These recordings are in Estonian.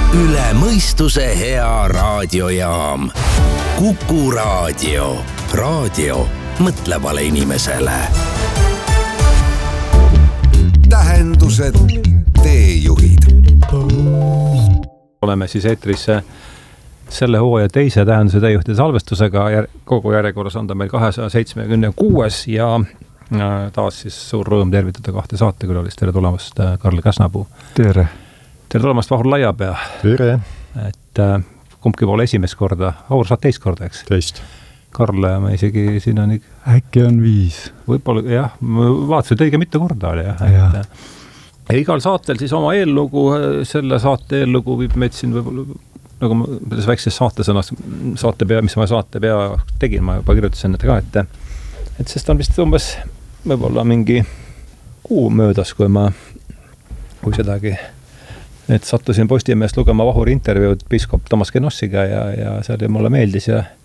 Üle mõistuse hea raadiojaam. Kuku raadio. Raadio mõtlevale inimesele. Tähendused, teejuhid. Oleme siis eetris selle hooaja teise tähenduse teejuhtide salvestusega. Kogu järjekorras on ta meil 276 ja taas siis suur rõõm tervitada kahte saatekülalist. Tere tulemast, Karl Käsnapuu. Tere. Tere tulemast, Vahur Laiapea. Tere. Et kumbki poole esimest korda. Vahur, saad teist korda, eks? Teist. Karl, me isegi siin on äkki on 5. Võib-olla, jah, ma vaatasin, et õige mitu korda oli. Ja igal saatel siis oma eellugu, selle saate eellugu viib meid siin võib-olla, nagu ma selles väikses saatesõnas, saatepea, mis ma saatepea tegin, ma juba kirjutasin need ka, et sest on vist umbes võib-olla mingi kuu möödas, kui sedagi, et sattusin Postimeest lugema Vahuri intervjuud piiskop Toomas Genossiga ja see oli mulle meeldis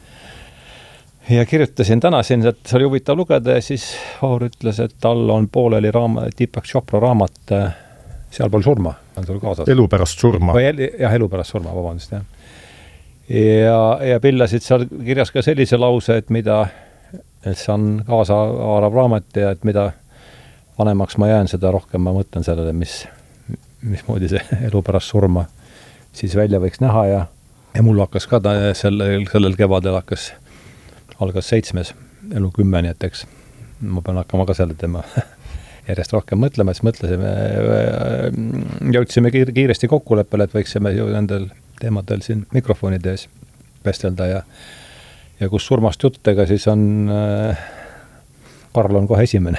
ja kirjutasin, tänasin, et see oli huvitav lugeda ja siis Vahur ütles, et tal on pooleli Deepak Chopra raamat Sealpool surma, on sul kaasas. Elu pärast surma. Jah, elu pärast surma, vabandust, jah. Ja pillasid seal kirjas ka sellise lause, et see on kaasa haarav raamat ja et mida vanemaks ma jään, seda rohkem ma mõtlen sellele, mismoodi see elu pärast surma siis välja võiks näha ja mul hakkas ka sellel kevadel algas 7. elu 10, nii et eks ma pean hakkama ka selle tema järjest rohkem mõtlema, siis mõtlesime, jõudsime kiiresti kokkuleppele, et võiksime ju nendel teemadel siin mikrofonide ees vestelda ja kus surmast juttega siis on Karl on kohe esimene,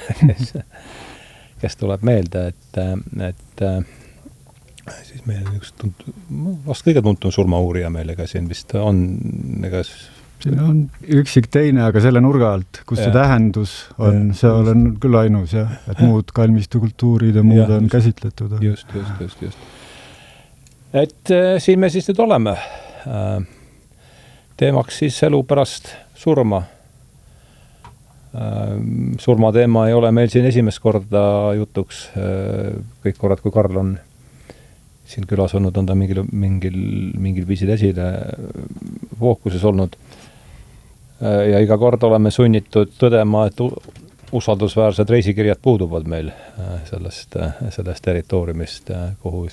kes tuleb meelde, et siis meil vast kõige tuntum surmauurija meil, ega siin vist on, siin on üksik teine, aga selle nurga alt, kus see tähendus on, see olen küll ainus, et muud kalmistukultuurid ja muud on käsitletud. Just. Et siin me siis nüüd oleme. Teemaks siis elu pärast surma. Surmateema ei ole meil siin esimest korda jutuks. Kõik korrad, kui Karl on siin külas olnud, on ta mingil viisil esile fookuses olnud. Ja iga kord oleme sunnitud tõdema, et usaldusväärsed reisikirjad puuduvad meil sellest territooriumist, kuhu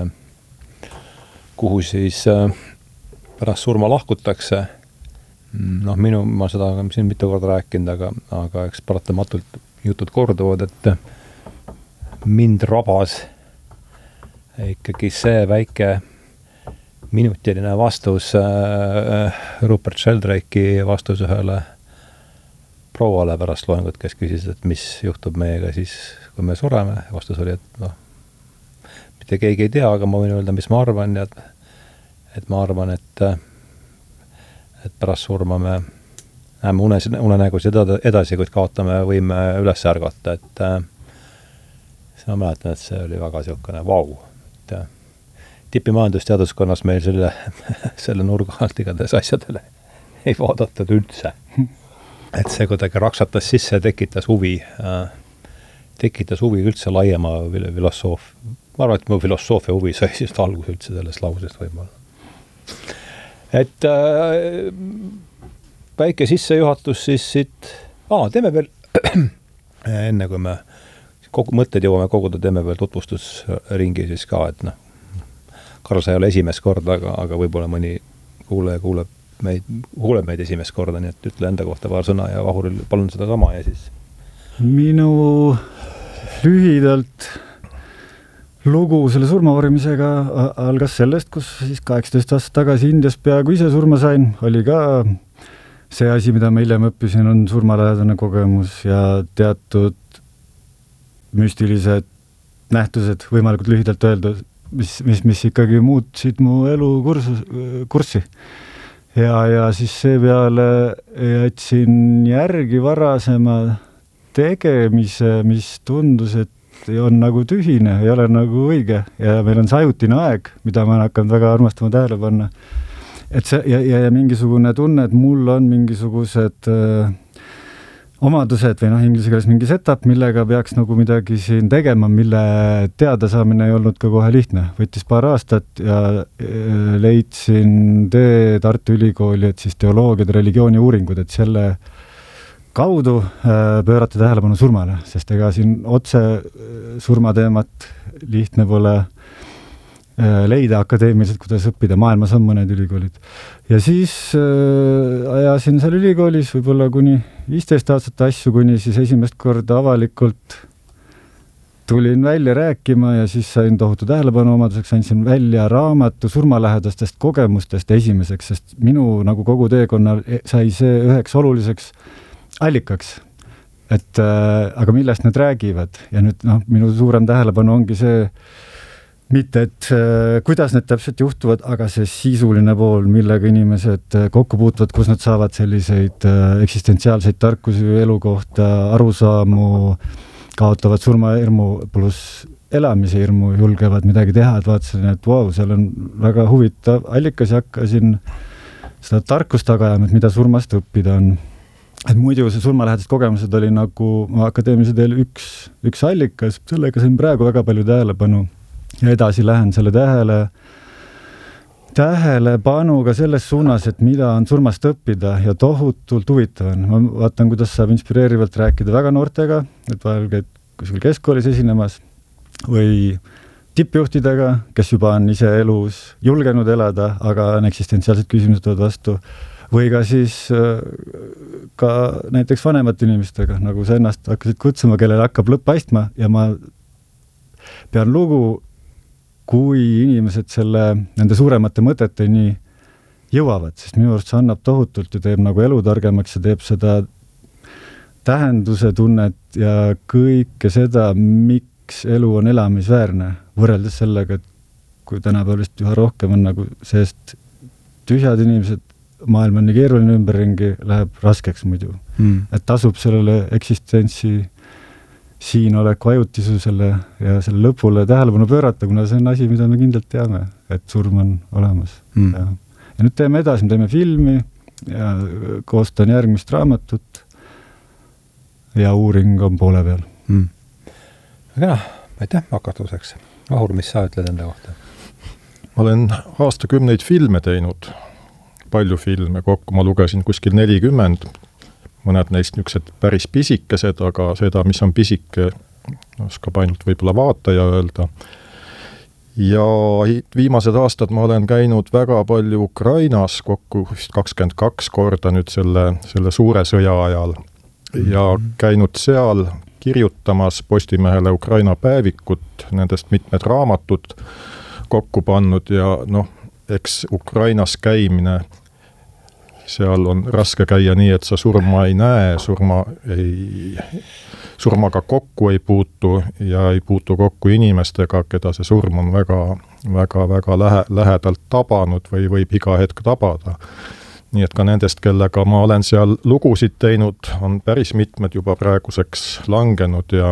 siis pärast surma lahkutakse. Ma seda siin mitu korda rääkinud, aga eks paratamatult jutud korduvad, et mind rabas ikkagi see väike minutiline vastus Rupert Sheldrake'i vastus ühele prouale pärast loengut, kes küsis, et mis juhtub meiega siis, kui me sureme. Vastus oli, et mitte keegi ei tea, aga ma võin öelda, mis ma arvan ja et ma arvan, et pärast surma me näeme unenägusid edasi, kuid kaotame võime üles ärgata, et siis ma mäletan, et see oli väga siukene vau. Tipimajandusteaduskonnas meil selle nurga alt igatahes asjadele ei vaadatud üldse. Et see kuidagi raksatas sisse, tekitas huvi üldse laiema filosoofia. Ma arvan, et mu filosoofia huvi sai siis algus üldse sellest lausest võib-olla. Et väike sissejuhatus siis siit, teeme veel, enne kui me mõtted jõuame koguda, teeme veel tutvustusringi siis ka, et Karl, sa ei ole esimest korda, aga võib-olla mõni kuuleb meid esimest korda, nii et ütle enda kohta paar sõna ja Vahuril palun seda sama ja siis. Minu lühidalt lugu selle surmavarimisega algas sellest, kus siis 18 aastat tagasi Indias peaaegu ise surma sain, oli ka see asi, mida ma hiljem õppisin, on surmalähedane kogemus ja teatud müstilised nähtused, võimalikult lühidalt öelda, mis ikkagi muutsid mu elu kurssi. Ja siis seepeale jätsin järgi varasema tegemise, mis tundus, et on nagu tühine, ei ole nagu õige ja meil on see ajutine aeg, mida ma hakkan väga armastama tähele panna. Et see, ja mingisugune tunne, et mul on mingisugused omadused või inglise keeles mingi setup, millega peaks nagu midagi siin tegema, mille teada saamine ei olnud ka kohe lihtne. Võttis paar aastat ja leidsin tee Tartu Ülikooli, et siis teoloogiad, religiooni uuringud, et selle kaudu pöörata tähelepanu surmale, sest ega siin otse surmateemat lihtne pole leida akadeemiliselt, kuidas õppida, maailmas on mõned ülikoolid. Ja siis ajasin seal ülikoolis võib-olla kuni 15 aastat asju, kuni siis esimest korda avalikult tulin välja rääkima ja siis sain tohutu tähelepanu omaduseks, andsin välja raamatu surmalähedastest kogemustest esimeseks, sest minu nagu kogu teekonnal sai see üheks oluliseks allikaks, et aga millest nad räägivad ja nüüd minu suurem tähelepanu ongi see, mitte, et kuidas need täpselt juhtuvad, aga see sisuline pool, millega inimesed kokku puutuvad, kus nad saavad selliseid eksistentsiaalseid tarkusi elu kohta, arusaamu, kaotavad surmahirmu pluss elamise hirmu, julgevad midagi teha, et vaatasin, et seal on väga huvitav allikas ja hakkasin seda tarkust taga ajama, et mida surmast õppida on. Et muidu see surmalähedased kogemused oli nagu akadeemilise teel üks allikas, sellega sain praegu väga palju tähelepanu. Ja edasi lähen selle tähelepanuga selles suunas, et mida on surmast õppida ja tohutult huvitav on. Ma vaatan, kuidas saab inspireerivalt rääkida väga noortega, et vahel käid kuskil keskkoolis esinemas või tippjuhtidega, kes juba on ise elus julgenud elada, aga on eksistentsiaalsed küsimused tood vastu. Või ka siis ka näiteks vanemate inimestega, nagu sa ennast hakkasid kutsuma, kellel hakkab lõpp paistma ja ma pean lugu, kui inimesed nende suuremate mõteteni jõuavad, sest minu arust see annab tohutult ja teeb nagu elu targemaks ja teeb seda tähenduse tunnet ja kõike seda, miks elu on elamisväärne, võrreldes sellega, et kui tänapäevast üha rohkem on nagu seest tühjad inimesed, maailm on nii keeruline ümberringi, läheb raskeks muidu. Et tasub sellele eksistentsi siin oleku ajutisusele ja selle lõpule tähelepanu pöörata, kuna see on asi, mida me kindlalt teame, et surm on olemas. Ja nüüd teeme edasi, me teeme filmi ja koostan järgmist raamatut ja uuring on poole peal. Aga aitäh hakatuseks. Ahur, mis sa ütled enda kohta? Ma olen aastakümneid filme teinud, palju filme, kokku ma lugesin kuskil 40, mõned neist niisugused päris pisikesed, aga seda, mis on pisike, oskab ainult võib-olla vaataja öelda. Ja viimased aastad ma olen käinud väga palju Ukrainas, kokku 22 korda nüüd selle suure sõja ajal ja käinud seal kirjutamas Postimehele Ukraina päevikut, nendest mitmed raamatud kokku pannud ja eks Ukrainas käimine seal on raske käia nii, et sa surma ei näe, surmaga kokku ei puutu ja ei puutu kokku inimestega, keda see surm on väga lähedalt tabanud või võib iga hetk tabada. Nii et ka nendest, kellega ma olen seal lugusid teinud, on päris mitmed juba praeguseks langenud ja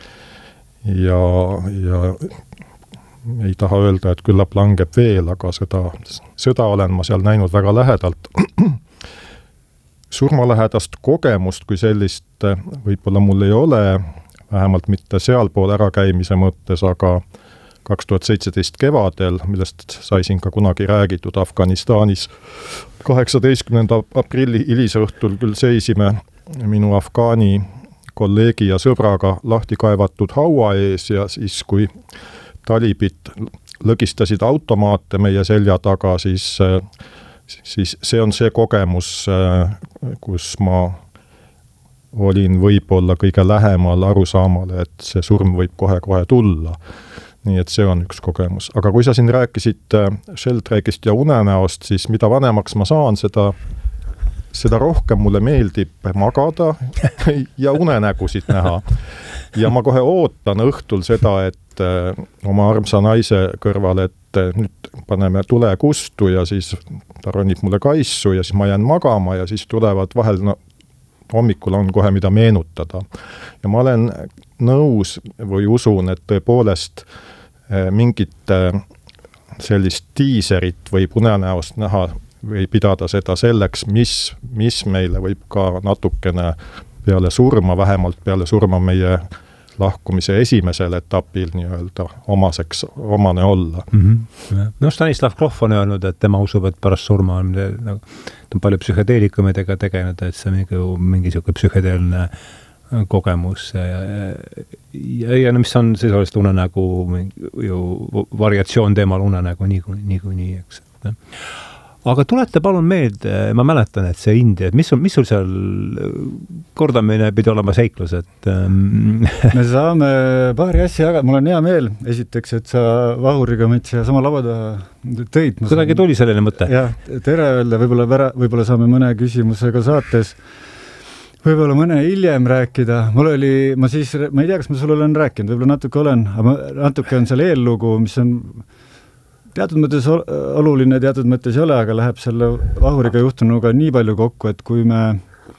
ei taha öelda, et küllap langeb veel, aga seda olen ma seal näinud väga lähedalt. Surmalähedast kogemust kui sellist võib-olla mul ei ole, vähemalt mitte sealpool ärakäimise mõttes, aga 2017 kevadel, millest sai siin ka kunagi räägitud Afganistanis, 18. aprilli hilisõhtul küll seisime minu Afgaani kolleegi ja sõbraga lahti kaevatud haua ees ja siis, kui talibid lõgistasid automaate meie selja taga, siis see on see kogemus, kus ma olin võib-olla kõige lähemal arusaamale, et see surm võib kohe-kohe tulla. Nii et see on üks kogemus. Aga kui sa siin rääkisid Sheldrake'ist ja unenäost, siis mida vanemaks ma saan, seda rohkem mulle meeldib magada ja unenägusid näha. Ja ma kohe ootan õhtul seda, et oma armsa naise kõrval, et nüüd paneme tule kustu ja siis ta ronib mulle kaissu ja siis ma jään magama ja siis tulevad vahel, hommikul on kohe mida meenutada. Ja ma olen nõus või usun, et tõepoolest mingit sellist tiiserit võib unenäost näha või pidada seda selleks, mis meile võib ka natukene peale surma, vähemalt peale surma meie lahkumise esimesel etapil nii-öelda omane olla. No Stanislav Grof on öelnud, et tema usub, et pärast surma on, ta on palju psühhedeelikumidega tegenud, et see on mingi siuke psühhedeelne kogemus ja mis on sisuliselt unenägu ju variatsioon teemal unenägu niikuinii, eks. Aga tulete palun meelde, ma mäletan, et see India, mis sul seal kordamine pidi olema seiklus, et me saame paari asja jagada, mul on hea meel, esiteks, et sa Vahuriga meid siia sama lauada tõid. Kuidagi tuli selline mõte. Jah, tere öelda, võib-olla saame mõne küsimusega saates, võib-olla mõne hiljem rääkida. Ma ei tea, kas ma sulle olen rääkinud, võib-olla natuke olen, aga natuke on seal eellugu, mis on teatud mõttes oluline, teatud mõttes ei ole, aga läheb selle Vahuriga juhtunuga nii palju kokku, et kui ma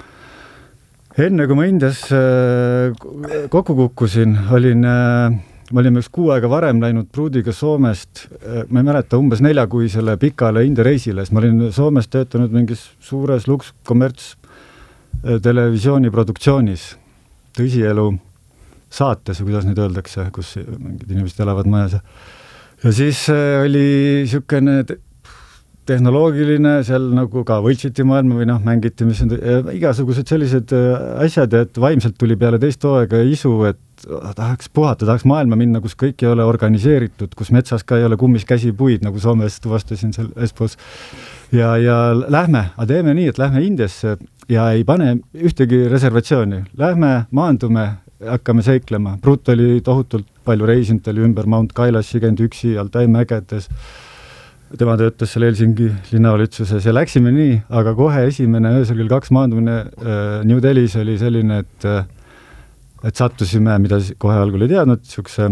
Indias kokku kukkusin, ma olin üks 6 aega varem läinud pruudiga Soomest, ma ei mäleta, umbes 4-kuisele pikale India reisile, sest ma olin Soomes töötanud mingis suures kommerts televisiooniproduktsioonis, tõsielu saates, kuidas nüüd öeldakse, kus mingid inimesed elavad majas. Ja siis oli siukene tehnoloogiline, seal nagu ka võltsiti maailma või mängiti, mis on igasugused sellised asjad, et vaimselt tuli peale teist hooaega isu, et tahaks puhata, tahaks maailma minna, kus kõik ei ole organiseeritud, kus metsas ka ei ole kummis käsi puid, nagu Soomes tuvastasin seal Espoos. Ja teeme nii, et lähme Indiasse ja ei pane ühtegi reservatsiooni. Lähme, maandume, hakkame seiklema. Brut oli tohutult palju reisinud, oli ümber Mount Kailassi käinud üksi Altai mägedes. Tema töötas seal Helsingi linnavalitsuses ja läksime nii, aga kohe esimene öösel kell 2 maandumine New Delhis oli selline, et sattusime, mida kohe algul ei teadnud, siukse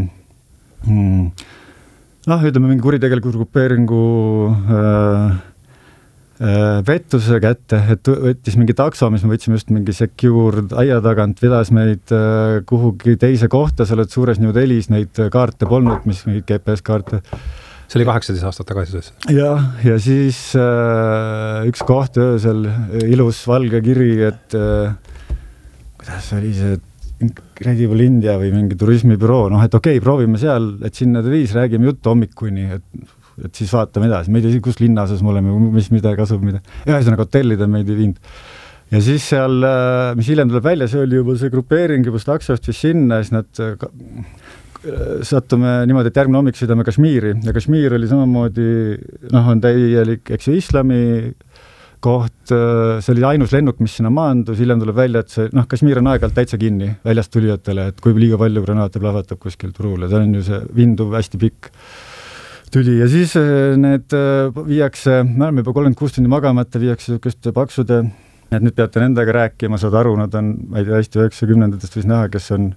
ütleme mingi kuritegeliku grupeeringu vettuse kätte, et võttis mingi takso, mis me võtsime just mingi secure aia tagant, vedas meid kuhugi teise kohta, sa oled suures New Delhis, neid kaarte polnud, mis mingid GPS-kaarte. See oli 18 aastat tagasi. Ja siis üks koht öösel, ilus valge kiri, et kuidas oli see Incredible India või mingi turismibüroo, et okei, proovime seal, et sinna viis, räägime juttu hommikuni, et siis vaatame edasi. Me ei tea, kus linnaasas me oleme, mida kasub, mida. Ühesõnaga hotellida meid ei viinud. Ja siis seal, mis hiljem tuleb välja, see oli juba see grupeering, juba taksost või sinna, siis nad sattume niimoodi, et järgmine hommik sõidame Kashmiri. Ja Kashmir oli samamoodi, on täielik, eks ju, islami koht, see oli ainus lennuk, mis sinna maandus, hiljem tuleb välja, et see, Kashmir on aeg-ajalt täitsa kinni väljast tulijatele, et kui liiga palju granaate plahvatab kuskil turule, see on ju see vinduv hästi pikk tuli ja siis need viiakse, me oleme juba 36 tundi magamata, viiakse niisuguste paksude, et nüüd peate nendega rääkima, saad aru, nad on, ma ei tea, hästi 90-ndatest võis näha,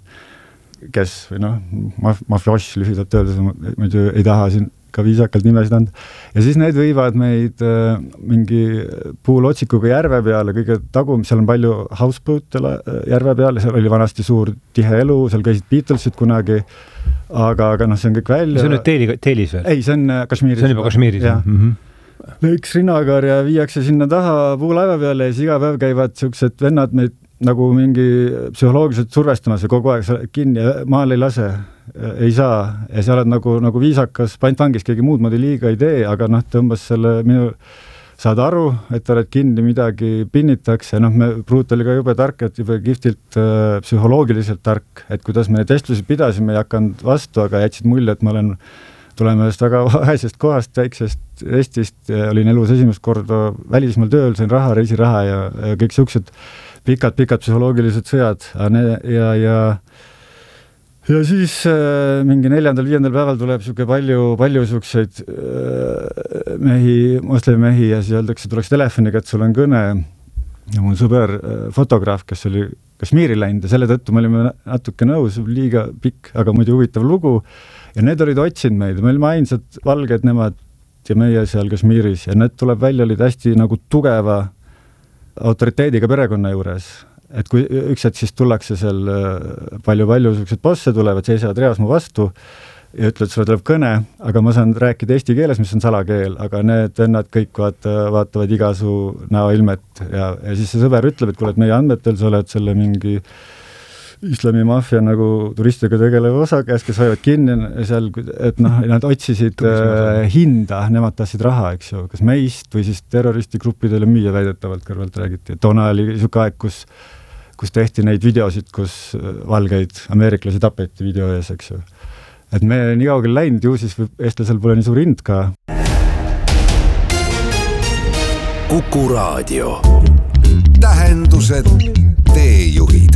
kes või mafioš lühidalt öeldes, muidu ei taha siin ka viisakalt nimesid anda. Ja siis need võivad meid mingi puulotsikuga järve peale, kõige tagum, seal on palju houseboat järve peale, seal oli vanasti suur tihe elu, seal käisid Beatlesid kunagi, aga see on kõik välja. See on nüüd Teelis veel? Ei, see on Kashmiris. See on juba Kashmiris. Lõiks rinnagar ja viiakse sinna taha puulaeva peale ja siis iga päev käivad siuksed vennad meid nagu mingi psühholoogiliselt survestamas ja kogu aeg kinni ja maal ei lase, ei saa ja sa oled nagu viisakas pantvangis, keegi muud moodi liiga ei tee, aga tõmbas selle saad aru, et oled kinni, midagi pinnitakse, Brut oli ka jube tark, et jube kihvtilt psühholoogiliselt tark, et kuidas me neid vestlusi pidasime, ei hakanud vastu, aga jätsid mulje, et ma tuleme just väga vaesest kohast, väiksest Eestist, olin elus esimest korda välismaal tööl, sain raha, reisiraha ja kõik siuksed pikad psühholoogilised sõjad ja siis mingi 4.-5. päeval tuleb siuke palju siukseid moslemimehi ja siis öeldakse, tuleks telefoniga, et sul on kõne ja mul sõber fotograaf, kes oli Kashmiri läinud ja selle tõttu me olime natuke nõus, liiga pikk, aga muidu huvitav lugu ja need olid otsinud meid, me olime ainsad valged nemad ja meie seal Kashmiris ja need tuleb välja, olid hästi nagu tugeva autoriteediga perekonna juures, et kui üks hetk siis tullakse seal palju sellised bosse tulevad, seisavad reas mu vastu ja ütled, sulle tuleb kõne, aga ma saan rääkida eesti keeles, mis on salakeel, aga need vennad kõik vaatavad igasu näoilmet ja siis see sõber ütleb, et kuule, et meie andmetel sa oled selle mingi islamimafia nagu turistidega tegelev osakäes, kes hoiavad kinni seal, et nad otsisid hinda, nemad tahtsid raha, eks ju, kas meist või siis terroristigruppidele müüa väidetavalt kõrvalt räägiti. Toona oli niisugune aeg, kus tehti neid videosid, kus valgeid ameeriklasi tapeti video ees, eks ju. Et me nii kaugel läinud, ju siis eestlasel pole nii suur hind ka. Kuku Raadio. Tähendused, teejuhid.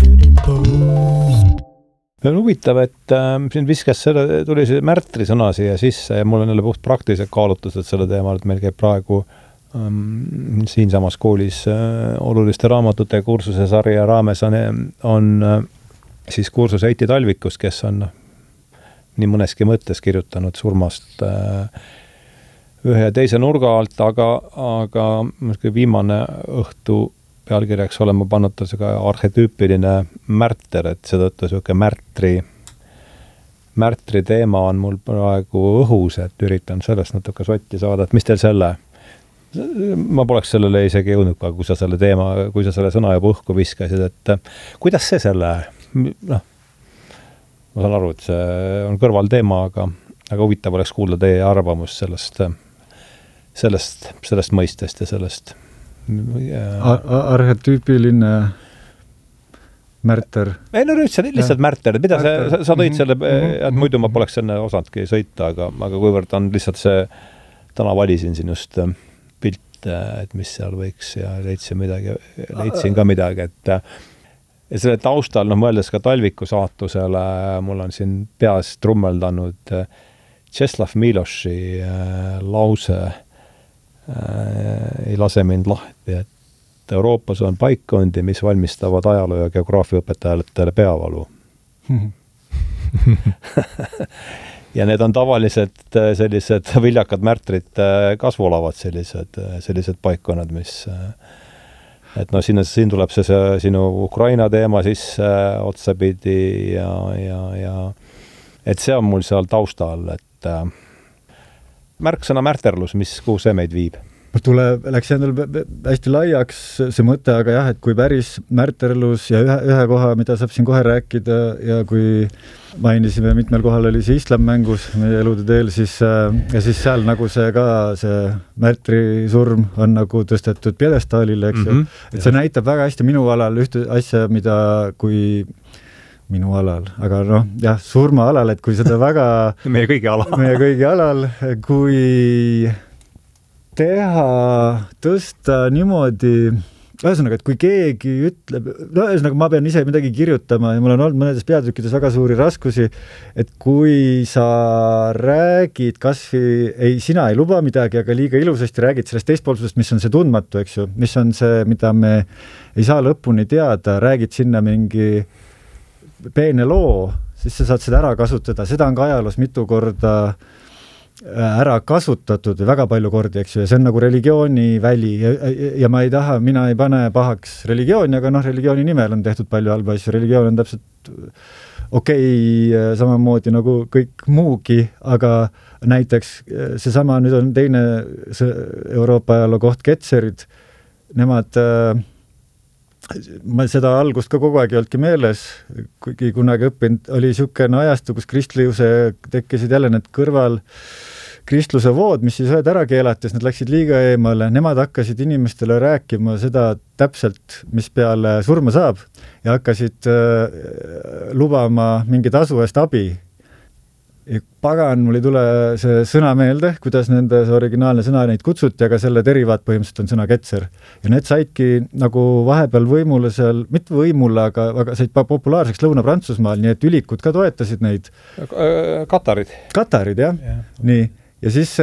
On huvitav, et siin viskas tuli see Märtri sõna siia sisse ja mul on jälle puht praktilised kaalutlused selle teemal, et meil käib praegu siinsamas koolis oluliste raamatute kursuse sarja raames on siis kursus Heiti Talvikus, kes on nii mõneski mõttes kirjutanud surmast ühe ja teise nurga alt, aga viimane õhtu pealkirjaks olema pannud ka arhetüüpiline märter, et seetõttu niisugune märtri teema on mul praegu õhus, et üritan sellest natuke sotti saada, et mis teil selle, ma poleks sellele isegi jõudnud ka, kui sa selle sõna juba õhku viskasid, et kuidas see selle, ma saan aru, et see on kõrvalteema, aga huvitav oleks kuulda teie arvamust sellest mõistest ja sellest arhetüüpiline märter. Ei, no lihtsalt märter, mida sa tõid selle, et muidu ma poleks enne osadki sõita, aga kuivõrd on lihtsalt see, täna valisin siin just pilte, et mis seal võiks ja leidsin ka midagi, et ja selle taustal, mõeldes ka Talviku saatusele, mul on siin peas trummeldanud Czeslaw Miloši lause ei lase mind lahti, et Euroopas on paikkondi, mis valmistavad ajaloo- ja geograafiaõpetajatele peavalu. Ja need on tavaliselt sellised viljakad märtrid kasvulavad sellised paikkonnad, mis et siin tuleb see sinu Ukraina teema sisse otsapidi ja et see on mul seal taustal, et märksõna märterlus, kuhu see meid viib? Läks endal hästi laiaks see mõte, aga jah, et kui päris märterlus ja ühe koha, mida saab siin kohe rääkida ja kui mainisime, mitmel kohal oli see islam mängus meie elude teel, siis seal nagu see märtri surm on nagu tõstetud pjedestaalile, eks ju. Et see näitab väga hästi minu alal ühte asja, mida kui minu alal, aga jah, surma alal, et kui seda väga meie kõigi alal, kui tõsta niimoodi, ühesõnaga, et kui keegi ütleb, ühesõnaga ma pean ise midagi kirjutama ja mul on olnud mõnedes peatükkides väga suuri raskusi, et kui sa räägid sina ei luba midagi, aga liiga ilusasti räägid sellest teistpoolsusest, mis on see tundmatu, eks ju, mis on see, mida me ei saa lõpuni teada, räägid sinna mingi peene loo, siis sa saad seda ära kasutada, seda on ka ajaloos mitu korda ära kasutatud väga palju kordi, eks ju, ja see on nagu religiooni väli ja mina ei pane pahaks religiooni, aga religiooni nimel on tehtud palju halba asju, religioon on täpselt samamoodi nagu kõik muugi, aga näiteks seesama, nüüd on teine Euroopa ajaloo koht, Ketserid, nemad ma seda algust ka kogu aeg ei olnudki meeles, kuigi kunagi õppinud, oli niisugune ajastu, kus kristliuse tekkisid jälle need kõrval kristluse vood, mis siis ühed ära keelates, need läksid liiga eemale, nemad hakkasid inimestele rääkima seda täpselt, mis peale surma saab ja hakkasid lubama mingi tasu eest abi. Ja pagan, mul ei tule see sõna meelde, kuidas nende originaalne sõna neid kutsuti, aga selle derivaat põhimõtteliselt on sõna ketser. Ja need saidki nagu vahepeal võimule seal, mitte võimule, aga said populaarseks Lõuna-Prantsusmaal, nii et ülikud ka toetasid neid. Katarid, jah. Nii. Ja siis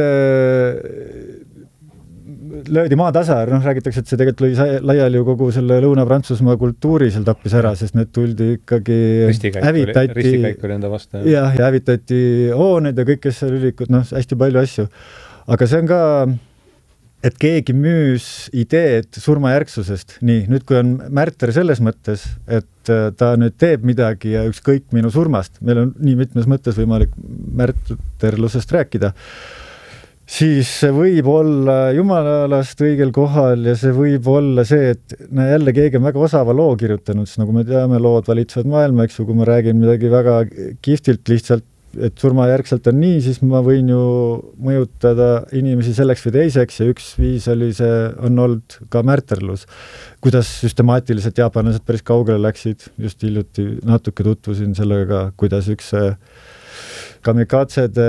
löödi maatasa, räägitakse, et see tegelikult lõi laiali ju kogu selle Lõuna-Prantsusmaa kultuuri seal tappis ära, sest need tuldi ikkagi ristikäik oli enda vastu. Ja hävitati hooned ja kõik, kes seal ülikud, hästi palju asju. Aga see on ka et keegi müüs ideed surmajärgsusest. Nii, nüüd kui on märter selles mõttes, et ta nüüd teeb midagi ja ükskõik minu surmast, meil on nii mitmes mõttes võimalik märterlusest rääkida, siis see võib olla jumalast õigel kohal ja see võib olla see, et jälle keegi on väga osava loo kirjutanud, siis nagu me teame, lood valitsevad maailma, eks ju, kui ma räägin midagi väga kihvtilt lihtsalt, et surmajärgselt on nii, siis ma võin ju mõjutada inimesi selleks või teiseks ja üks viis on olnud ka märterlus. Kuidas süstemaatiliselt jaapanlased päris kaugele läksid, just hiljuti natuke tutvusin sellega, kuidas üks kamikatsede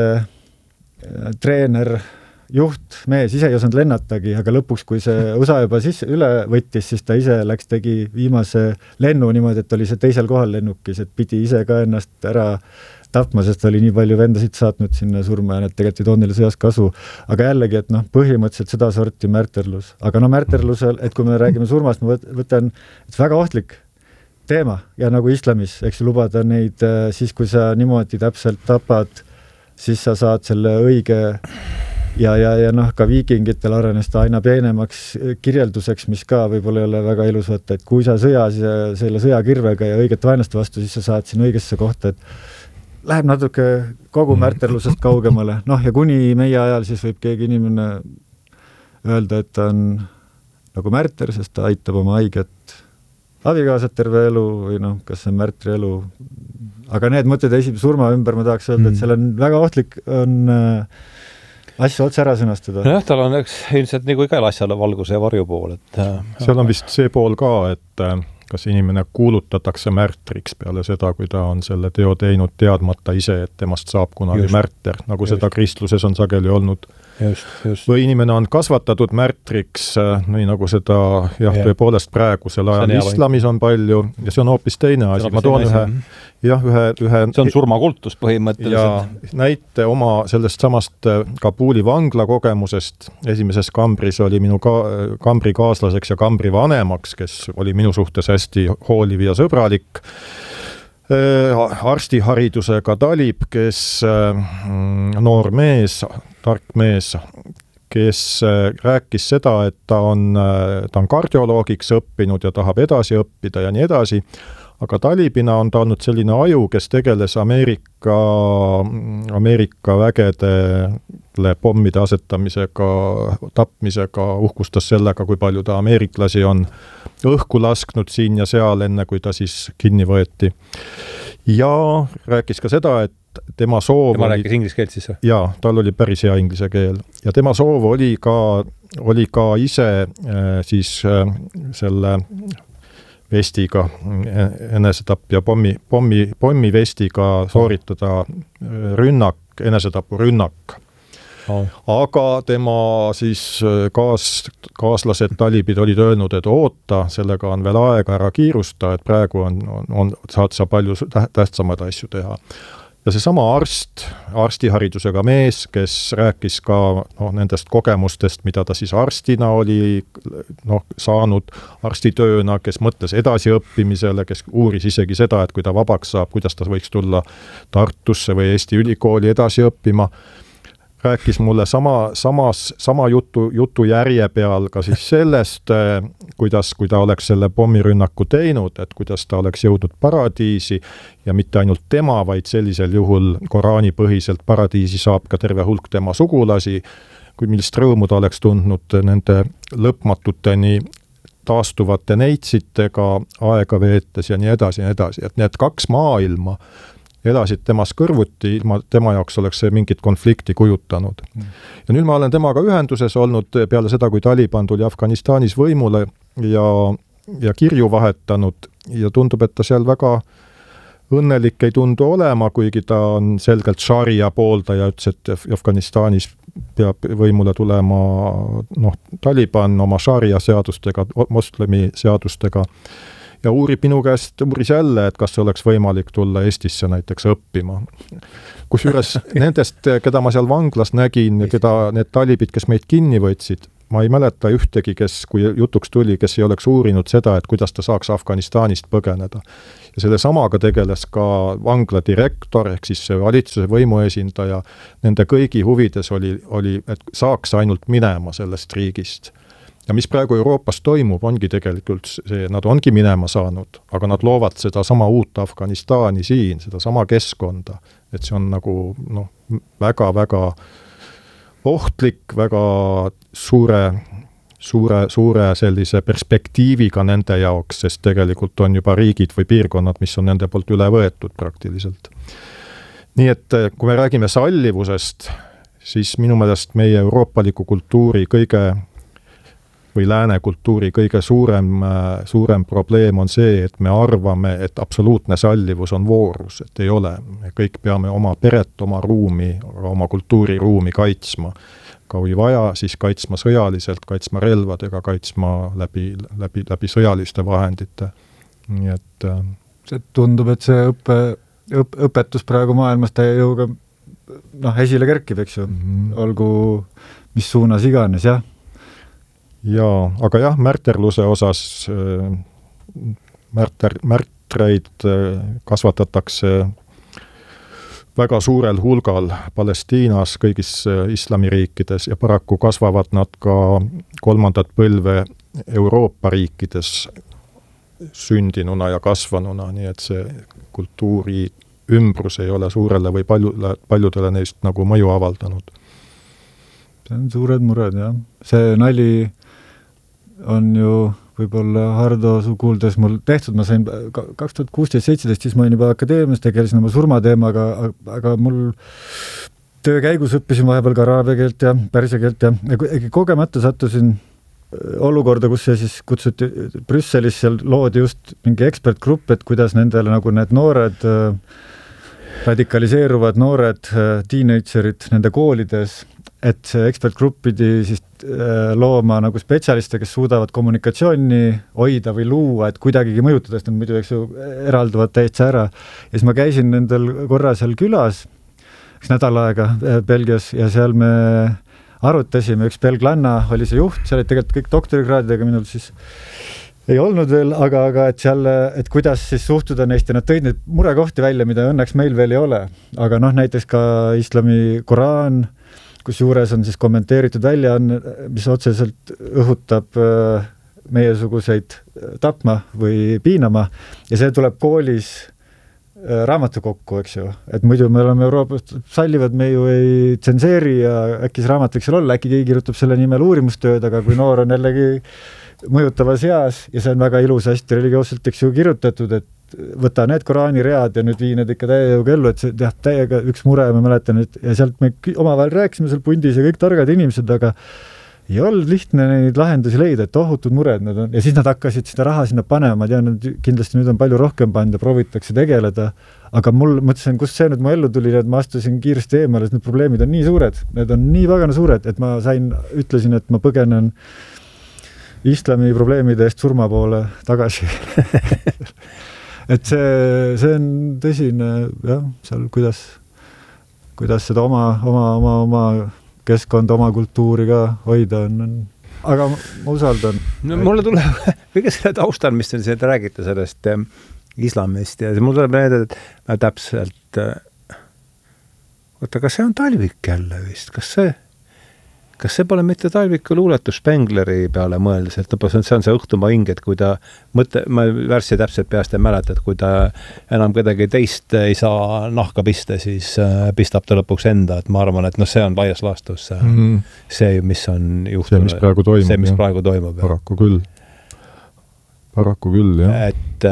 treener, juht, mees ise ei osanud lennatagi, aga lõpuks, kui see USA juba üle võttis, siis ta ise tegi viimase lennu niimoodi, et oli see teisel kohal lennukis, et pidi ise ka ennast ära tapma, sest oli nii palju vendasid saatnud sinna surma ja need tegelikult ei toonud neile sõjas kasu. Aga jällegi, et põhimõtteliselt seda sorti märterlus. Aga märterlusel, et kui me räägime surmast, ma võtan, et väga ohtlik teema ja nagu islamis, eks lubada neid, siis kui sa niimoodi täpselt tapad, siis sa saad selle õige ja ka viikingitel arenes ta aina peenemaks kirjelduseks, mis ka võib-olla ei ole väga ilus võtta, et kui sa sõjas ja selle sõjakirvega ja õiget vaenlaste vastu, siis sa saad sinna õigesse kohta, et läheb natuke kogu märterlusest kaugemale. Ja kuni meie ajal siis võib keegi inimene öelda, et ta on nagu märter, sest ta aitab oma haiget abikaasat terve elu või kas see on märtri elu. Aga need mõtted esimese surma ümber ma tahaks öelda, et seal on väga ohtlik on asju otse ära sõnastada. Tal on ilmselt nagu igal asjal valguse ja varju pool. Seal on vist see pool ka, et kas inimene kuulutatakse märtriks peale seda, kui ta on selle teo teinud teadmata ise, et temast saab kunagi märter, nagu seda kristluses on sageli olnud. Just. Või inimene on kasvatatud märtriks, nii nagu seda tõepoolest praegusel ajal islamis on palju ja see on hoopis teine asi. Ma toon ühe see on surmakultus põhimõtteliselt. Ja näite oma sellest samast Kabuli vangla kogemusest. Esimeses kambris oli minu kambri kaaslaseks ja kambri vanemaks, kes oli minu suhtes hästi hooliv ja sõbralik. Arstiharidusega talib, kes noor mees, tark mees, kes rääkis seda, et ta on kardioloogiks õppinud ja tahab edasi õppida ja nii edasi. Aga talibina on ta olnud selline aju, kes tegeles Ameerika vägedele pommide asetamisega, tapmisega, uhkustas sellega, kui palju ta ameeriklasi on õhku lasknud siin ja seal, enne kui ta siis kinni võeti. Ja rääkis ka seda, et tema soov rääkis inglise keelt siis? Jaa, tal oli päris hea inglise keel. Ja tema soov oli ka ise siis selle vestiga, enesetapp ja pommi vestiga sooritada enesetapurünnak. Aga tema siis kaaslased talibid olid öelnud, et oota, sellega on veel aega, ära kiirusta, et praegu saad sa palju tähtsamaid asju teha. Ja see sama arstiharidusega mees, kes rääkis ka nendest kogemustest, mida ta siis arstina oli saanud arstitööna, kes mõtles edasiõppimisele, kes uuris isegi seda, et kui ta vabaks saab, kuidas ta võiks tulla Tartusse või Eesti ülikooli edasi õppima. Rääkis mulle sama jutu järje peal ka siis sellest, kuidas, kui ta oleks selle pommirünnaku teinud, et kuidas ta oleks jõudnud paradiisi ja mitte ainult tema, vaid sellisel juhul Koraani põhiselt paradiisi saab ka terve hulk tema sugulasi, kui millist rõõmu ta oleks tundnud nende lõpmatuteni taastuvate neitsitega aega veetes ja nii edasi. Et need kaks maailma elasid temas kõrvuti, ilma tema jaoks oleks see mingit konflikti kujutanud. Ja nüüd ma olen temaga ühenduses olnud peale seda, kui Taliban tuli Afganistanis võimule ja kirju vahetanud ja tundub, et ta seal väga õnnelik ei tundu olema, kuigi ta on selgelt šaria pooldaja, ütles, et Afganistanis peab võimule tulema Taliban oma šaria seadustega, moslemi seadustega. Ja uuris jälle, et kas oleks võimalik tulla Eestisse näiteks õppima. Kusjuures nendest, keda ma seal vanglas nägin, keda need talibid, kes meid kinni võtsid, ma ei mäleta ühtegi, kui jutuks tuli, kes ei oleks uurinud seda, et kuidas ta saaks Afganistanist põgeneda. Ja selle samaga tegeles ka vangla direktor, ehk siis see valitsuse võimuesindaja, nende kõigi huvides oli, et saaks ainult minema sellest riigist. Ja mis praegu Euroopas toimub, ongi tegelikult see, nad ongi minema saanud, aga nad loovad seda sama uut Afganistani siin, seda sama keskkonda, et see on nagu väga-väga ohtlik, väga suure sellise perspektiiviga nende jaoks, sest tegelikult on juba riigid või piirkonnad, mis on nende poolt üle võetud praktiliselt. Nii et kui me räägime sallivusest, siis minu meelest meie euroopaliku kultuuri või lääne kultuuri kõige suurem probleem on see, et me arvame, et absoluutne sallivus on voorus, et ei ole. Me kõik peame oma peret, oma ruumi, oma kultuuriruumi kaitsma. Kui vaja, siis kaitsma sõjaliselt, kaitsma relvadega, kaitsma läbi sõjaliste vahendite. Nii et see tundub, et see õpetus praegu maailmas täie jõuga esile kerkib, eks ju. Olgu mis suunas iganes, jah. Jaa, aga jah, märterluse osas märtreid kasvatatakse väga suurel hulgal Palestiinas, kõigis islamiriikides ja paraku kasvavad nad ka kolmandat põlve Euroopa riikides sündinuna ja kasvanuna, nii et see kultuuri ümbrus ei ole suurele või paljudele neist nagu mõju avaldanud. See on suured mured, jah. See nali on ju võib-olla Hardo su kuuldes mul tehtud, ma sain 2016-17, siis ma olin juba akadeemias, tegelesin oma surmateemaga, aga mul töö käigus õppisin vahepeal ka araabia keelt ja pärsia keelt ja kogemata sattusin olukorda, kus see siis kutsuti Brüsselis, seal loodi just mingi ekspertgrupp, et kuidas nendele nagu need noored, radikaliseeruvad noored teenagerid nende koolides, et see ekspertgrupp pidi siis looma nagu spetsialiste, kes suudavad kommunikatsiooni hoida või luua, et kuidagigi mõjutada, sest nad muidu eralduvad täitsa ära. Ja siis ma käisin nendel korra seal külas, üks nädal aega Belgias, ja seal me arutasime, üks belglanna oli see juht, seal olid tegelikult kõik doktorikraadidega, minul siis ei olnud veel, aga et seal, et kuidas siis suhtuda neist ja nad tõid neid murekohti välja, mida õnneks meil veel ei ole. Aga näiteks ka islami Koraan, kus juures on siis kommenteeritud väljaanne, mis otseselt õhutab meiesuguseid tapma või piinama ja see tuleb koolis raamatukokku, eks ju. Et muidu me oleme Euroopas sallivad, me ju ei tsenseeri ja äkki see raamat võiks seal olla, äkki keegi kirjutab selle nimel uurimustööd, aga kui noor on jällegi mõjutavas eas ja see on väga ilus hästi religioosselt kirjutatud, et võta need Koraani read ja nüüd vii need ikka täiega ellu, et see täiega üks mure, ma mäletan, ja sealt me omavahel rääkisime seal pundis ja kõik targad inimesed, aga ei olnud lihtne neid lahendusi leida, et tohutud mured nad on, ja siis nad hakkasid seda raha sinna panema, ma tean, et kindlasti nüüd on palju rohkem pannud ja proovitakse tegeleda, aga mul mõtlesin, kust see nüüd mu ellu tuli, et ma astusin kiiresti eemale, sest need probleemid on nii suured, need on nii pagana suured, et ma ütlesin, et ma põgenen islami probleemide eest surma poole tagasi. Et see on tõsine, jah, seal kuidas seda oma keskkond, oma kultuuri ka hoida on. Aga ma usaldan. No, mulle tuleb kõige selle taustal, mis te räägite sellest islamist ja mul tuleb meelde, et täpselt kas see on Talvik jälle vist? Kas see pole mitte Talviku luuletus Spengleri peale mõeldes, et see on see õhtumaa hing, et kui ta ma värssi täpselt peast ei mäleta, et kui ta enam kedagi teist ei saa nahka pista, siis pistab ta lõpuks enda, et ma arvan, et see on laias laastus see, mis on juhtunud. See, mis praegu toimub. Paraku küll, jah. Et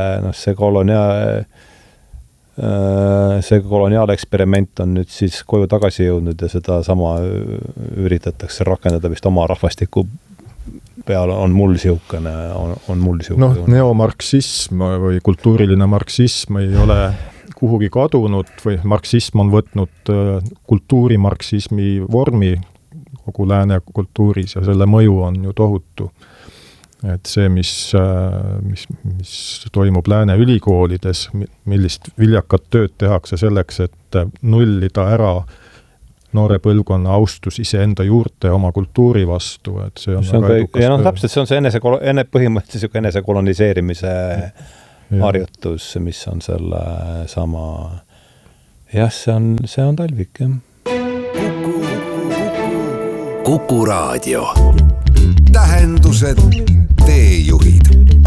see koloniaaleksperiment on nüüd siis koju tagasi jõudnud ja seda sama üritatakse rakendada vist oma rahvastiku peale, on mul siukene. Neomarksism või kultuuriline marksism ei ole kuhugi kadunud või marksism on võtnud kultuurimarksismi vormi kogu lääne kultuuris ja selle mõju on ju tohutu. Et see, mis toimub lääne ülikoolides, millist viljakat tööd tehakse selleks, et nullida ära noore põlvkonna austus iseenda juurte ja oma kultuuri vastu, et see on väga edukas. Ja täpselt see on see põhimõtteliselt enesekoloniseerimise harjutus, mis on selle sama, see on Talvik, jah. Kuku Raadio. Tähendused, teejuhid.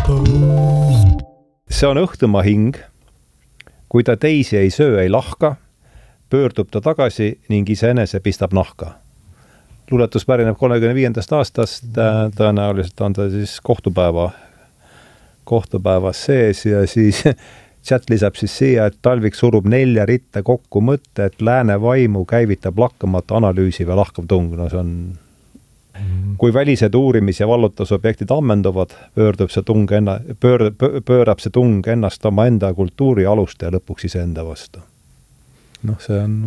See on õhtumaa hing. Kui ta teisi ei söö, ei lahka, pöördub ta tagasi ning iseenese pistab nahka. Luuletus pärineb 35. aastast, tõenäoliselt on ta siis kohtupäevas sees ja siis chat lisab siis siia, et Talvik surub 4 ritte kokku mõtte, et lääne vaimu käivitab lakkamata analüüsiv ja lahkav tung. No see on... Kui välised uurimis- ja vallutusobjektid ammenduvad, pöörab see tung ennast oma enda kultuuri aluste ja lõpuks iseenda vastu. See on,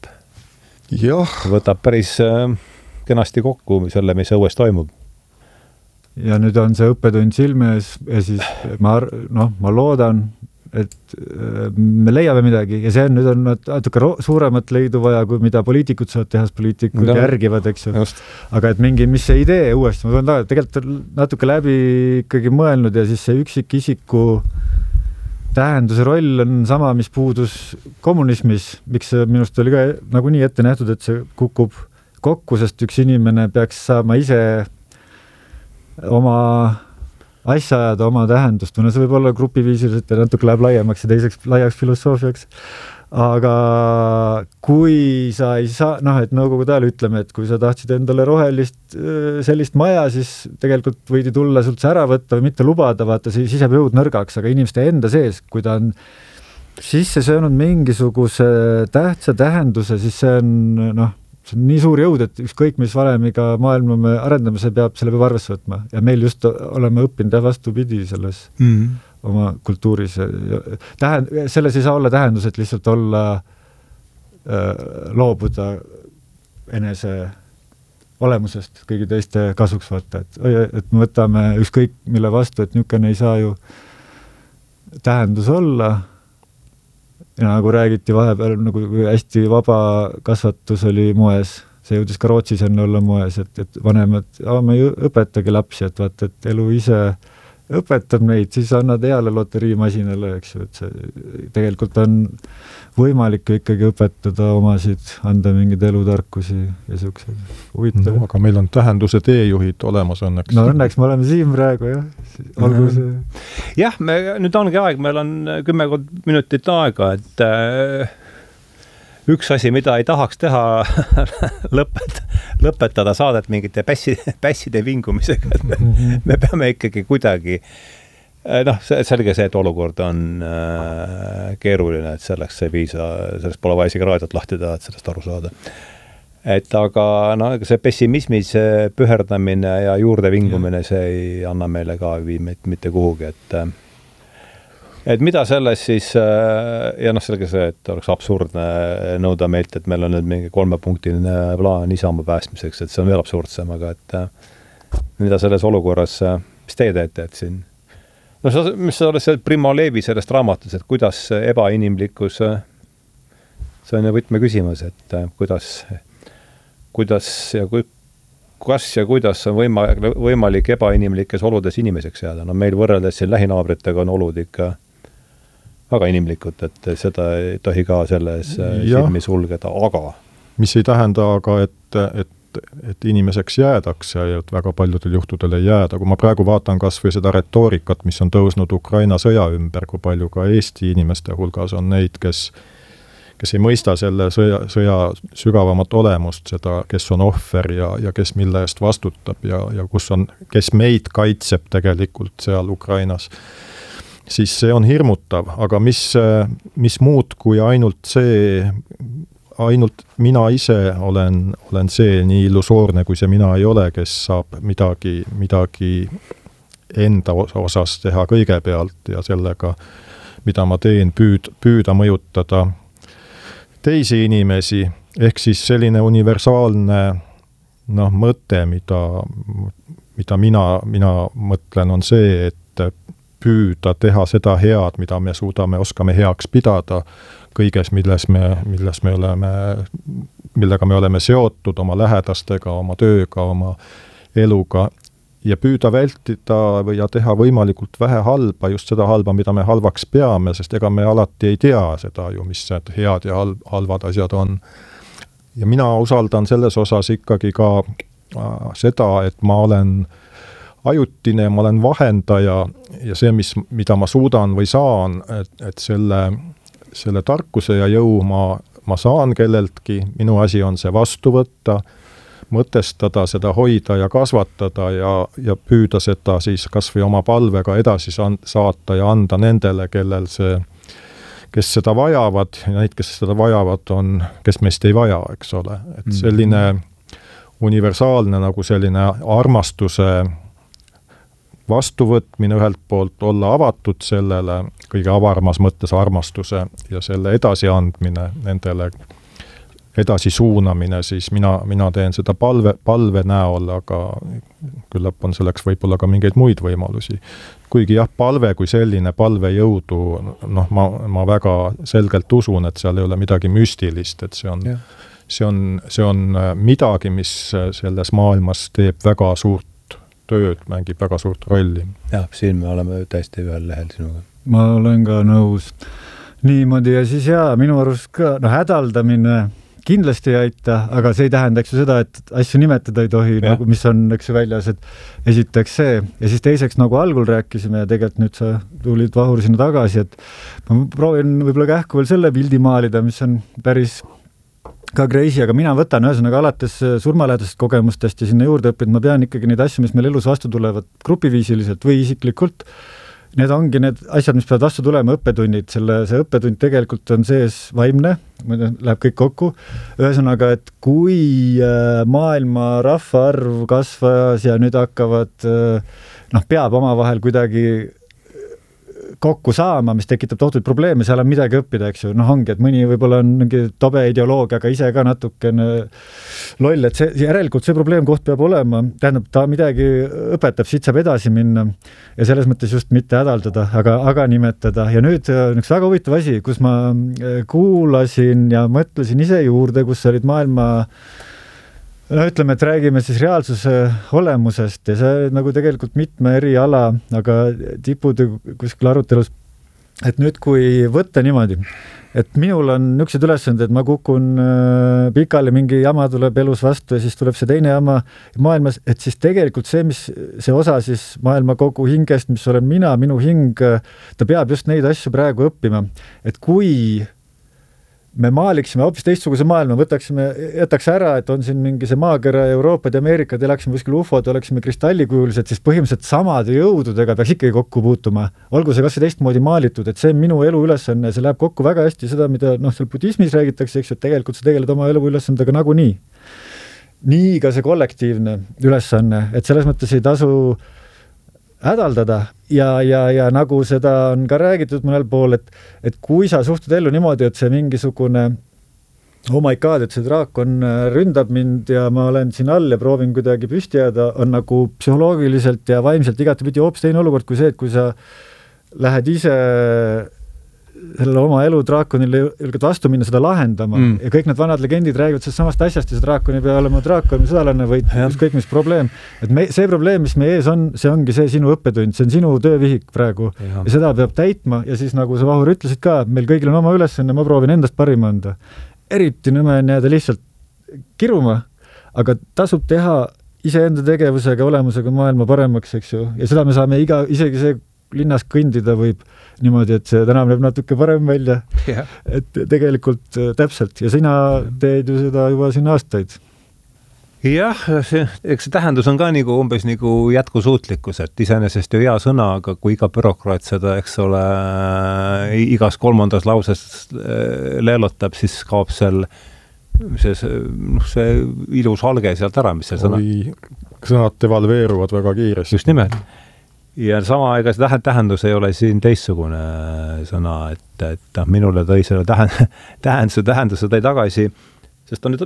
võtab päris kenasti kokku selle, mis õues toimub. Ja nüüd on see õppetund silme ees ja siis ma loodan, et me leiame midagi ja see nüüd on natuke suuremat leidu vaja, kui mida poliitikud saavad teha, poliitikud järgivad, eks ju. Aga et mis see idee uuesti, ma tulen tegelikult natuke läbi ikkagi mõelnud ja siis see üksikisiku tähenduse roll on sama, mis puudus kommunismis, miks see minust oli ka nagu nii ette nähtud, et see kukub kokku, sest üks inimene peaks saama ise oma asja ajada oma tähendust, see võib olla grupiviisiliselt ja natuke läheb laiemaks ja teiseks laiaks filosoofiaks. Aga kui sa ei saa, et nõukogude ajal ütleme, et kui sa tahtsid endale rohelist sellist maja, siis tegelikult võidi tulla sult ära võtta või mitte lubada, vaata, siis jääb jõud nõrgaks, aga inimeste enda sees, kui ta on sisse söönud mingisuguse tähtsa tähenduse, siis see on, see on nii suur jõud, et ükskõik mis valemiga maailma me arendame, see peab selle peab arvesse võtma. Ja meil just oleme õppinud vastupidi selles oma kultuuris. Selles ei saa olla tähendus, et lihtsalt olla loobuda enese olemusest kõigi teiste kasuks vaata. Et me võtame ükskõik mille vastu, et niisugune ei saa ju tähendus olla. Ja nagu räägiti vahepeal, nagu hästi vaba kasvatus oli moes, see jõudis ka Rootsis enne olla moes, et vanemad, me õpetage lapsi, et vaata, et elu ise õpetab neid, siis annad heale loteriimasinale, eks ju, et see tegelikult on võimalik ikkagi õpetada omasid, anda mingeid elutarkusi ja sellised huvitav. Aga meil on tähenduse teejuhid olemas õnneks. Õnneks me oleme siin praegu, jah. Olgu see. Jah, nüüd ongi aeg, meil on 10 minutit aega, et üks asi, mida ei tahaks teha, lõpetada saadet mingite pässide vingumisega, et me peame ikkagi kuidagi, selge see, et olukord on keeruline, et selleks ei piisa, selleks pole vaja isegi raadiot lahti teha, et sellest aru saada. Et aga see pessimismis püherdamine ja juurde vingumine, see ei anna meile ka mitte kuhugi, et mida selles siis, ja selge see, et oleks absurdne nõuda meilt, et meil on nüüd mingi 3-punktiline plaan Isamaa päästmiseks, et see on veel absurdsem, aga et mida selles olukorras, mis teie teete, et siin, mis oleks see Primo Levi sellest raamatus, et kuidas ebainimlikkus, see on võtmeküsimus, et kuidas ja kuidas on võimalik ebainimlikes oludes inimeseks jääda. Meil võrreldes siin lähinaabritega on olud ikka väga inimlikud, et seda ei tohi ka selles silmi sulgeda, aga... Mis ei tähenda aga, et inimeseks jäädakse ja et väga paljudel juhtudel ei jääda. Kui ma praegu vaatan kas või seda retoorikat, mis on tõusnud Ukraina sõja ümber, kui palju ka Eesti inimeste hulgas on neid, kes ei mõista selle sõja sügavamat olemust, seda, kes on ohver ja kes mille eest vastutab ja kes meid kaitseb tegelikult seal Ukrainas. Siis see on hirmutav, aga mis muud kui ainult mina ise olen see nii illusoorne, kui see mina ei ole, kes saab midagi enda osas teha kõigepealt ja sellega, mida ma teen, püüda mõjutada teisi inimesi, ehk siis selline universaalne mõte, mida mina mõtlen, on see, et püüda teha seda head, mida me oskame heaks pidada kõiges, milles me oleme millega me oleme seotud oma lähedastega, oma tööga, oma eluga ja püüda vältida ja teha võimalikult vähe halba, just seda halba, mida me halvaks peame, sest ega me alati ei tea seda ju, mis need head ja halvad asjad on. Ja mina usaldan selles osas ikkagi ka seda, et ma olen ajutine, ma olen vahendaja ja see, mida ma suudan või saan, et selle tarkuse ja jõu ma saan kelleltki, minu asi on see vastu võtta, mõtestada, seda hoida ja kasvatada ja püüda seda siis kas või oma palvega edasi saata ja anda nendele, kes seda vajavad ja neid, kes seda vajavad, on, kes meist ei vaja, eks ole. Et selline universaalne nagu selline armastuse vastuvõtmine ühelt poolt, olla avatud sellele, kõige avarmas mõttes armastuse ja selle edasiandmine nendele, edasi suunamine, siis mina teen seda palve näol, aga küllap on selleks võib-olla ka mingeid muid võimalusi. Kuigi jah, palve kui selline, palve jõudu, ma väga selgelt usun, et seal ei ole midagi müstilist, et see on midagi, mis selles maailmas teeb väga suurt tööd, mängib väga suurt rolli. Jah, siin me oleme täiesti ühel lehel sinuga. Ma olen ka nõus. Niimoodi ja siis minu arust ka hädaldamine kindlasti ei aita, aga see ei tähenda, eks ju seda, et asju nimetada ei tohi, nagu, mis on, eks ju väljas, et esiteks see ja siis teiseks, nagu algul rääkisime ja tegelikult nüüd sa tulid Vahur sinna tagasi, et ma proovin võib-olla kähku veel selle pildi maalida, mis on päris ka crazy, aga mina võtan ühesõnaga alates surmalähedasest kogemustest ja sinna juurde õppinud, ma pean ikkagi neid asju, mis meil elus vastu tulevad grupiviisiliselt või isiklikult, need ongi need asjad, mis peavad vastu tulema, õppetunnid. See õppetund tegelikult on sees vaimne, läheb kõik kokku. Ühesõnaga, et kui maailma rahvaarv kasvas ja nüüd hakkavad, peab omavahel kuidagi kokku saama, mis tekitab tohutuid probleeme, seal on midagi õppida, eks ju. Ongi, et mõni võib-olla on mingi tobe ideoloogia, aga ise ka natukene loll, et järelikult see probleemkoht peab olema, tähendab, ta midagi õpetab, siit saab edasi minna ja selles mõttes just mitte hädaldada, aga nimetada. Ja nüüd üks väga huvitav asi, kus ma kuulasin ja mõtlesin ise juurde, kus olid maailma ütleme, et räägime siis reaalsuse olemusest ja see nagu tegelikult mitme eri ala, aga tipud kuskil arutelus, et nüüd kui võtta niimoodi, et minul on niisugused ülesanded, et ma kukun pikali, mingi jama tuleb elus vastu ja siis tuleb see teine jama maailmas, et siis tegelikult see osa siis maailma kogu hingest, mis olen mina, minu hing, ta peab just neid asju praegu õppima, et kui me maaliksime hoopis teistsuguse maailma, jätaks ära, et on siin mingi see maakera Euroopad ja Ameerikad, elaksime kuskil ufod, oleksime kristallikujulised, siis põhimõtteliselt samade jõududega peaks ikkagi kokku puutuma. Olgu see kas või teistmoodi maalitud, et see minu elu ülesanne, see läheb kokku väga hästi seda, mida seal budismis räägitakse, eks, et tegelikult sa tegeled oma elu ülesandega nagunii. Nii ka see kollektiivne ülesanne, et selles mõttes ei tasu hädaldada ja nagu seda on ka räägitud mõnel pool, et kui sa suhtud ellu niimoodi, et see mingisugune oh my god, et see draakon ründab mind ja ma olen siin all ja proovin kuidagi püsti jääda, on nagu psühholoogiliselt ja vaimselt igatepidi hoopis teine olukord kui see, et kui sa lähed ise sellele oma elu draakonile julged vastu minna, seda lahendama ja kõik need vanad legendid räägivad sellest samast asjast ja see draakon ei pea olema draakon, sõdalane või ükskõik mis probleem. Et see probleem, mis meie ees on, see ongi see sinu õppetund, see on sinu töövihik praegu ja seda peab täitma ja siis nagu sa Vahur ütlesid ka, meil kõigil on oma ülesanne, ma proovin endast parima anda. Eriti nõme on jääda lihtsalt kiruma, aga tasub teha iseenda tegevusega, olemusega maailma paremaks, eks ju, ja seda me saame isegi see linnas kõndida võib niimoodi, et see tänav näeb natuke parem välja. Et tegelikult täpselt ja sina teed ju seda juba siin aastaid. Jah, eks see tähendus on ka nagu umbes nagu jätkusuutlikkus, et iseenesest ju hea sõna, aga kui iga bürokraat seda, eks ole, igas kolmandas lauses leelotab, siis kaob seal see ilus halge sealt ära, mis see sõna. Sõnad devalveeruvad väga kiiresti. Just nimelt. Ja sama aega see tähendus ei ole siin teistsugune sõna, et minule tõi selle tähenduse tõi tagasi, sest on nüüd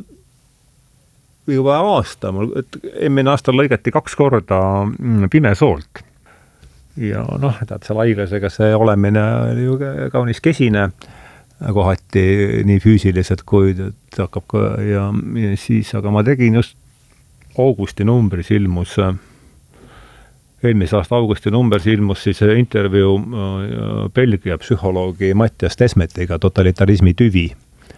juba aasta, eelmine aastal lõigati 2 korda pimesoolt. Ja seal haiglasega see olemine oli ju kaunis kesine, kohati nii füüsilised kuid, et hakkab ka ja siis, aga ma tegin just augusti numbris ilmus, eelmise aasta augusti numbris ilmus siis intervjuu Belgia psühholoogi Mattias Desmetiga totalitarismi tüvi.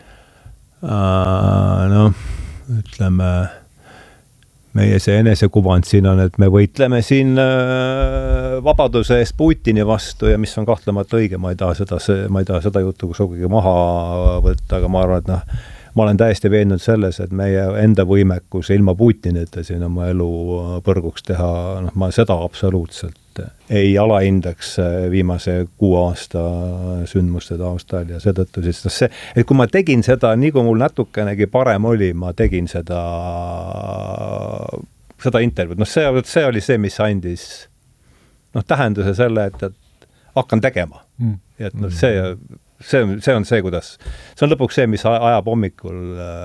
Ütleme, meie see enesekuvand siin on, et me võitleme siin vabaduse eest Putini vastu ja mis on kahtlemata õige, ma ei taha seda juttu sugugi maha võtta, aga ma arvan, et ma olen täiesti veendunud selles, et meie enda võimekus ilma Putinita siin oma elu põrguks teha, ma seda absoluutselt ei alahindaks viimase 6 aasta sündmuste taustal ja seetõttu siis see, et kui ma tegin seda, nii kui mul natukenegi parem oli, ma tegin seda intervjuud, see oli see, mis andis tähenduse selle, et hakkan tegema. Ja et see on see, kuidas, see on lõpuks see, mis ajab hommikul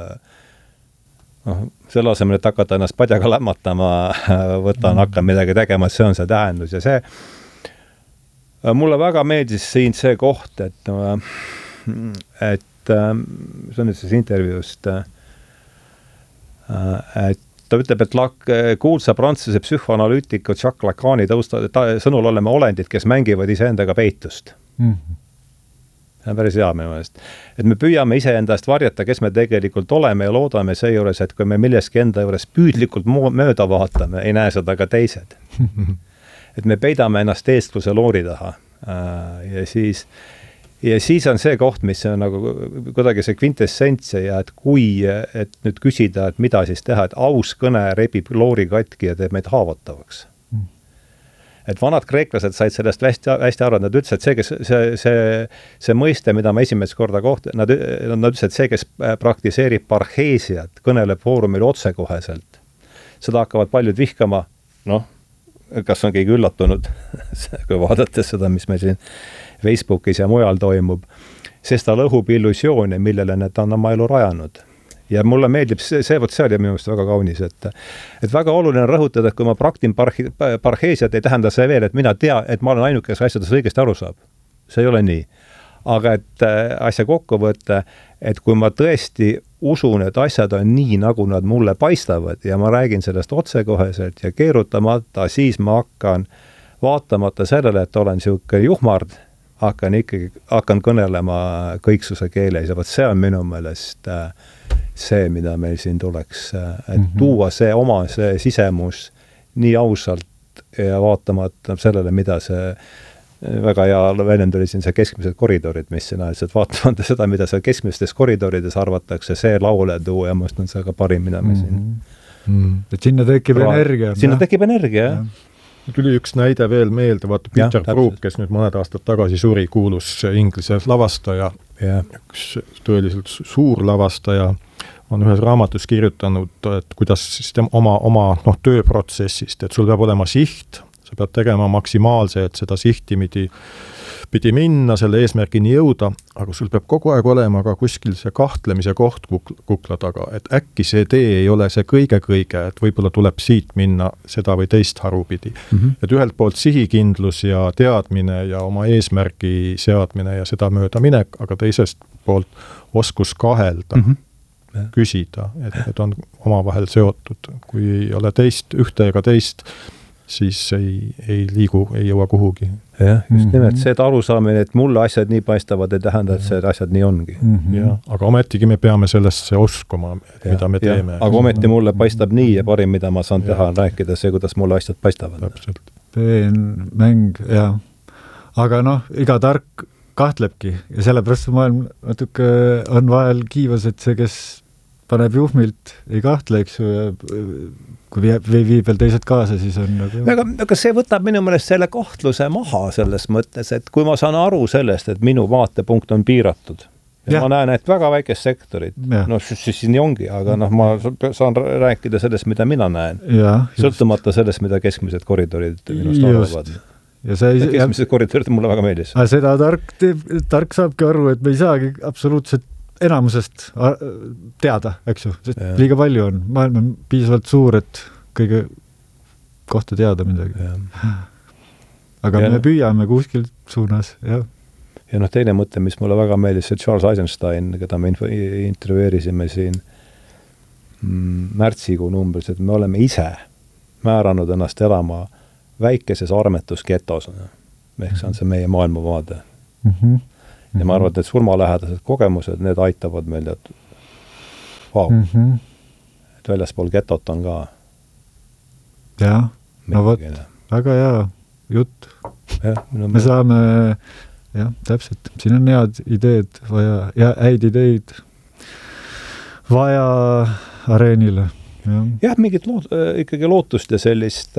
selle asemel, et hakata ennast padjaga lämmatama, hakkan midagi tegema, see on see tähendus ja see, mulle väga meeldis siin see koht, et see on nüüd siis intervjuust, et ta ütleb, et kuulsa prantsuse psühhoanalüütiku Jacques Lacani sõnul oleme olendid, kes mängivad iseendaga peitust. See on päris hea minu meelest. Et me püüame iseendast varjata, kes me tegelikult oleme ja loodame seejuures, et kui me milleski enda juures püüdlikult mööda vaatame, ei näe seda ka teised. Et me peidame ennast eestluse loori taha. Ja siis on see koht, mis on nagu kuidagi see kvintessents ja et nüüd küsida, et mida siis teha, et aus kõne rebib loori katki ja teeb meid haavatavaks. Et vanad kreeklased said sellest hästi aru, nad ütlesid, et see mõiste, mida ma esimest korda nad ütlesid, et see, kes praktiseerib parheesiat, kõneleb foorumil otsekoheselt. Seda hakkavad paljud vihkama, kas on keegi üllatunud, kui vaadates seda, mis meil siin Facebookis ja mujal toimub, sest ta lõhub illusioone, millele need on oma elu rajanud. Ja mulle meeldib see oli minu meelest väga kaunis, et väga oluline rõhutada, et kui ma praktin parheesiat, ei tähenda see veel, et mina et ma olen ainuke, kes asjades õigesti aru saab. See ei ole nii. Aga et asja kokku võtta, et kui ma tõesti usun, et asjad on nii, nagu nad mulle paistavad ja ma räägin sellest otsekoheselt ja keerutamata, siis ma hakkan vaatamata sellele, et olen siuke juhmard, hakkan kõnelema kõiksuse keeles ja see on minu meelest see, mida meil siin tuleks, et tuua see oma see sisemus nii ausalt ja vaatamata sellele, mida see väga hea väljend oli siin see keskmised koridorid, mis siin ajas, et vaatamata seda, mida seal keskmistes koridorides arvatakse, see laule tuua ja mõist on see ka parim, mida me siin et sinna tekib energia. Sinna tekib energia, jah. Tuli üks näide veel meelde, vaata Peter Brook, kes nüüd mõned aastad tagasi suri, kuulus inglise lavastaja, üks tõeliselt suur lavastaja, on ühes raamatus kirjutanud, et kuidas siis oma tööprotsessist, et sul peab olema siht, sa pead tegema maksimaalse, et seda sihti pidi minna, selle eesmärgini jõuda, aga sul peab kogu aeg olema ka kuskil see kahtlemise koht kukla taga, et äkki see tee ei ole see kõige, et võib-olla tuleb siit minna seda või teist harupidi. Et ühelt poolt sihikindlus ja teadmine ja oma eesmärgi seadmine ja seda mööda minek, aga teisest poolt oskus kahelda, küsida, et need on omavahel seotud. Kui ei ole ühte ega teist, siis ei liigu, ei jõua kuhugi. Jah, just nimelt see arusaamine, et mulle asjad nii paistavad, ei tähenda, et see asjad nii ongi. Ja, aga ometigi me peame sellesse oskuma, mida me teeme. Aga ometi mulle paistab nii ja parim, mida ma saan teha, on rääkida see, kuidas mulle asjad paistavad. Täpselt. Mäng, jah. Aga iga tark kahtlebki ja sellepärast maailm natuke on vahel kiivas, et see, kes paneb juhmilt, ei kahtle, eks ju, ja kui viib veel teised kaasa, siis on aga see võtab minu meelest selle kahtluse maha selles mõttes, et kui ma saan aru sellest, et minu vaatepunkt on piiratud ja ma näen, et väga väikest sektorit, siis nii ongi, aga ma saan rääkida sellest, mida mina näen, sõltumata sellest, mida keskmised koridorid minust arvavad. Keskmised koridorid mulle väga meeldis. Seda tark saabki aru, et me ei saagi absoluutselt enamusest teada, eks ju, sest liiga palju on. Maailm on piisavalt suur, et kõige kohta teada midagi. Aga me püüame kuskil suunas, jah. ja teine mõte, mis mulle väga meeldis, see Charles Eisenstein, keda me intervjueerisime siin märtsikuu numbris, et me oleme ise määranud ennast elama väikeses armetusketos. Ehk see on see meie maailmavaade. Ja ma arvan, et need surmalähedased kogemused, need aitavad meil, et et väljaspool getot on ka jah, no vot, väga hea jutt. Me saame, jah, täpselt, siin on head ideed vaja, ja häid ideid vaja areenile. Jah, mingit ikkagi lootust ja sellist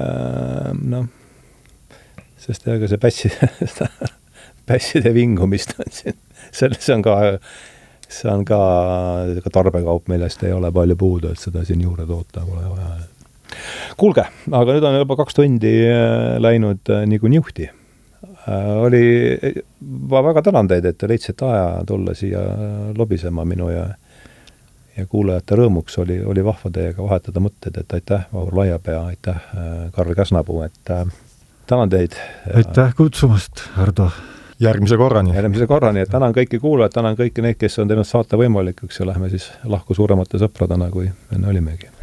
sest ega see pässide vingumist on siin. See on ka tarbekaup, millest ei ole palju puudu, et seda siin juurde toota pole vaja. Kuulge, aga nüüd on juba 2 tundi läinud nagu niuhti. Oli väga tänan teid, et te leidsite aja tulla siia lobisema minu ja kuulajate rõõmuks oli vahva teiega vahetada mõtted, et aitäh, Vahur Laiapea, aitäh, Karl Käsnapuu, et tänan teid. Aitäh kutsumast, Hardo. Järgmise korrani, et tänan kõiki kuulajad, tänan kõiki neid, kes on teinud saate võimalikuks ja lähme siis lahku suuremate sõpradena, kui enne olimegi.